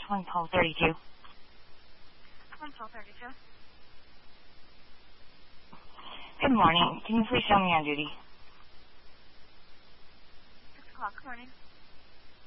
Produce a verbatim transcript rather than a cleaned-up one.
one twelve thirty-two. one twelve thirty-two. Good morning. Can you please show me on duty? six o'clock, good morning.